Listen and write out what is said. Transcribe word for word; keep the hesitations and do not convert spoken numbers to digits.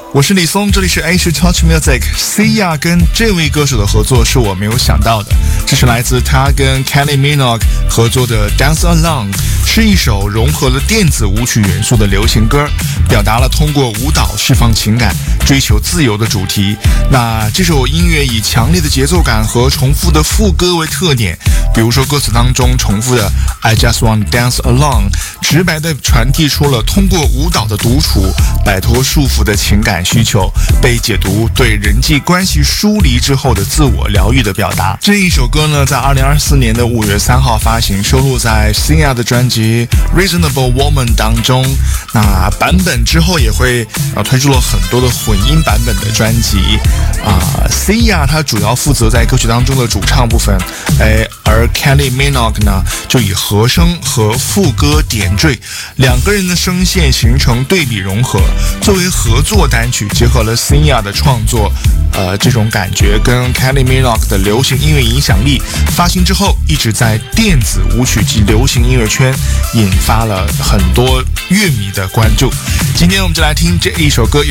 我是李松，这里是 Asia Touch Music。Sia 跟这位歌手的合作是我没有想到的，这是来自他跟 Kylie Minogue 合作的 Dance Along， 是一首融合了电子舞曲元素的流行歌，表达了通过舞蹈释放情感、追求自由的主题。那这首音乐以强烈的节奏感和重复的副歌为特点，比如说歌词当中重复的 I just want to dance along， 直白地传递出了通过舞蹈的独处摆脱束缚的情感需求，被解读对人际关系疏离之后的自我疗愈的表达。这一首歌呢，在二零二四年的五月三号发行，收录在 Sia 的专辑 Reasonable Woman 当中。那版本之后也会、呃、推出了很多的混音版本的专辑啊。Sia 他主要负责在歌曲当中的主唱部分，哎，而 Kylie Minogue 呢，就以和声和副歌点缀，两个人的声线形成对比融合。作为合作单曲，结合了 Sia 的创作，呃，这种感觉跟 Kylie Minogue 的流行音乐影响力，发行之后一直在电子舞曲及流行音乐圈引发了很多乐迷的关注。今天我们就来听这一首歌。